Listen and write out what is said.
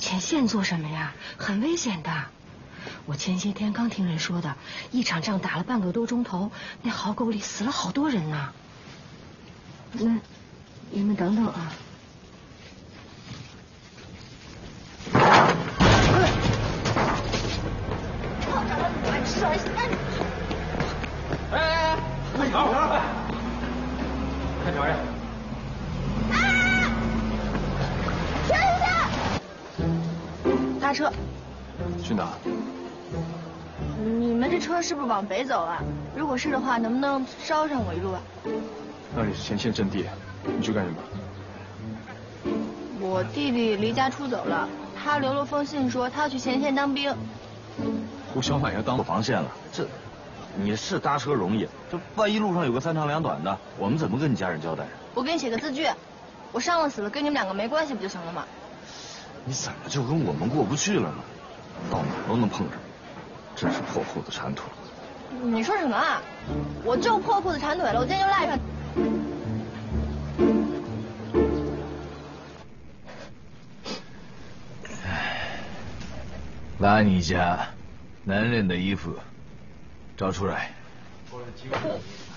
前线做什么呀？很危险的。我前些天刚听人说的，一场仗打了半个多钟头，那壕沟里死了好多人呢。那你们等等啊。 哎，快点！看哪儿呀？ 停下！搭车。 去哪？ 你们这车是不是往北走啊？如果是的话，能不能捎上我一路啊？ 那里是前线阵地，你去干什么？ 我弟弟离家出走了，他留了封信说他要去前线当兵。 胡小满要当防线了，你是搭车容易，这万一路上有个三长两短的，我们怎么跟你家人交代？ 我给你写个字据，我上了死了跟你们两个没关系不就行了吗？ 你怎么就跟我们过不去了呢？到哪都能碰上，真是破裤子缠腿。 你说什么啊？我就破裤子缠腿了，我今天就赖上。 拉你家男人的衣服找出来。